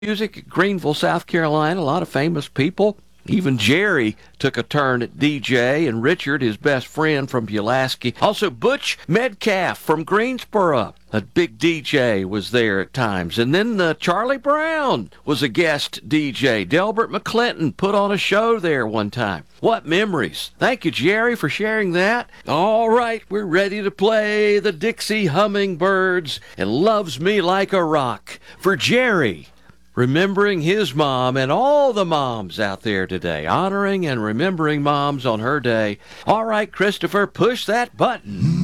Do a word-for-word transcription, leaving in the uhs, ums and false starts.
music at Greenville, South Carolina. A lot of famous people. Even Jerry took a turn at D J, and Richard, his best friend from Pulaski. Also, Butch Metcalf from Greensboro, a big D J, was there at times. And then uh, Charlie Brown was a guest D J. Delbert McClinton put on a show there one time. What memories. Thank you, Jerry, for sharing that. All right, we're ready to play the Dixie Hummingbirds and Loves Me Like a Rock for Jerry. Remembering his mom and all the moms out there today, honoring and remembering moms on her day. All right, Christopher, push that button.